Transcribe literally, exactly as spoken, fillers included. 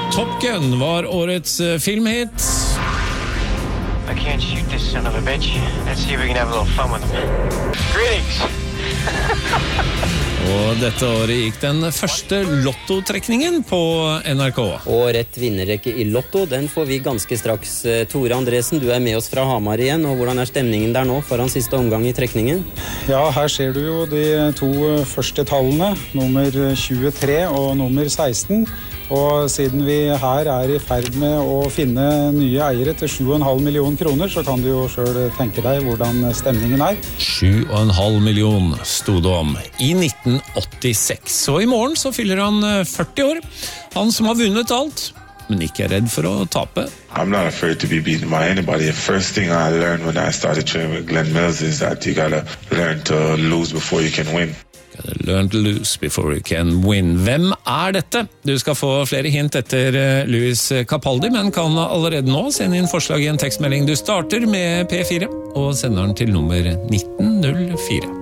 Top Gun var årets eh, filmhit. I can't shoot this son of a bitch. Let's see if we can have a little fun with him. Greetings! Og dette året gikk den første lottotrekningen på N R K. Og rett vinnerrekke i Lotto, den får vi ganske straks. Tore Andresen, du er med oss fra Hamar igjen, og hvordan er stemningen der nå foran siste omgang i trekningen? Ja, her ser du jo de to første tallene, nummer tjuetre og nummer seksten. Og siden vi her er i ferd med å finne nye eiere til sju og en halv million kroner, så kan du jo selv tenke deg hvordan stemningen er. Sju og en halv million stod det om i nitten åttiseks. Og i morgen så fyller han førti år. Han som har vunnet alt, men ikke er redd for å tape. I'm not afraid to be beaten by anybody. The first thing I learned when I started training with Glenn Mills is that you gotta learn to lose before you can win. Learn to lose before you can win. Hvem er dette? Du skal få flere hint etter Louis Capaldi, men kan allerede nå sende inn forslag i en tekstmelding. Du starter med P fire og sender den til nummer nitten null fire.